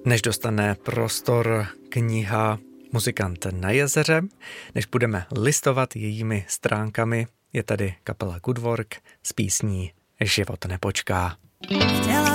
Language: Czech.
Než dostane prostor kniha Muzikant na jezeře, než budeme listovat jejími stránkami, je tady kapela Good Work s písní Život nepočká.